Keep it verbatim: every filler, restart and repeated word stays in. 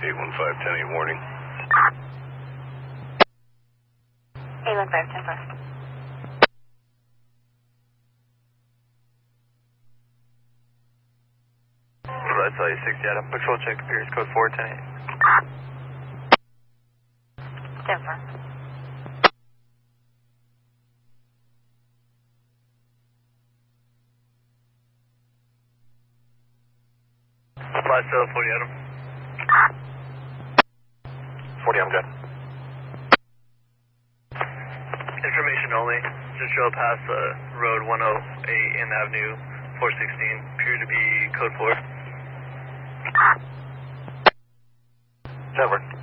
eight one five, ten eight warning. eight one five, ten four. That's all you sixty Adam. Patrol check appears code four ten eight. ten four. Flash uh, forty Adam. forty, I'm good. Information only. Just drove past uh, road one oh eight in Avenue four sixteen. Appear to be code four. Never.